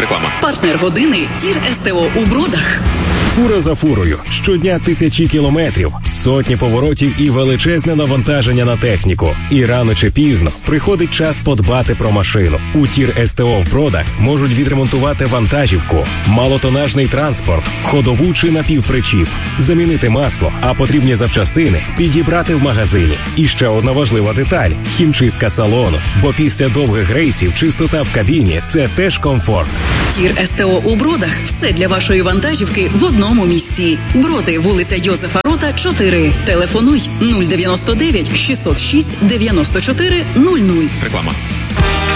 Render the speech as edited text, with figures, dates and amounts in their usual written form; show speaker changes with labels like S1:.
S1: Реклама.
S2: Партнер години «Тір СТО» у Бродах.
S3: Фура за фурою. Щодня тисячі кілометрів, сотні поворотів і величезне навантаження на техніку. І рано чи пізно приходить час подбати про машину. У Тір СТО в Бродах можуть відремонтувати вантажівку, малотонажний транспорт, ходову чи напівпричіп, замінити масло, а потрібні запчастини підібрати в магазині. І ще одна важлива деталь – хімчистка салону. Бо після довгих рейсів чистота в кабіні – це теж комфорт.
S2: Тір СТО у Бродах. Все для вашої вантажівки в одному місці. Броди, вулиця Йозефа Рота, 4. Телефонуй 099 606 94 00.
S1: Реклама.